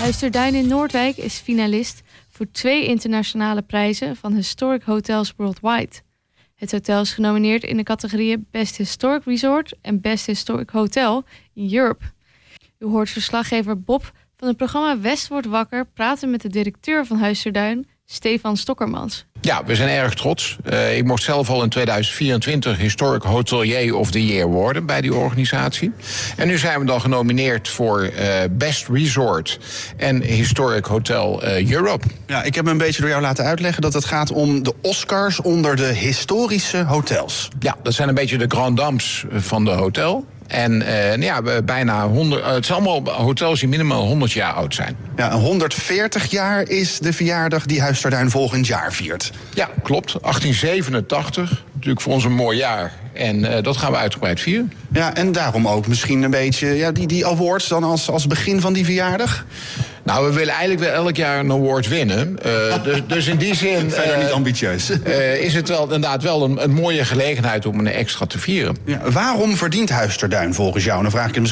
Huis ter Duin in Noordwijk is finalist voor 2 internationale prijzen van Historic Hotels Worldwide. Het hotel is genomineerd in de categorieën Best Historic Resort en Best Historic Hotel in Europe. U hoort verslaggever Bob van het programma West wordt wakker praten met de directeur van Huis ter Duin, Stefan Stokkermans. Ja, we zijn erg trots. Ik mocht zelf al in 2024 Historic Hotelier of the Year worden bij die organisatie. En nu zijn we dan genomineerd voor Best Resort en Historic Hotel Europe. Ja, ik heb me een beetje door jou laten uitleggen dat het gaat om de Oscars onder de historische hotels. Ja, dat zijn een beetje de grand dames van de hotel. En bijna 100. Het zijn allemaal hotels die minimaal 100 jaar oud zijn. Ja, 140 jaar is de verjaardag die Huis ter Duin volgend jaar viert. Ja, klopt. 1887. Natuurlijk voor ons een mooi jaar. En dat gaan we uitgebreid vieren. Ja, en daarom ook misschien een beetje die awards dan als begin van die verjaardag? Nou, we willen eigenlijk wel elk jaar een award winnen. Dus in die zin verder niet ambitieus. Is het wel inderdaad wel een mooie gelegenheid om een extra te vieren. Ja, waarom verdient Huis ter Duin volgens jou? Dan vraag ik het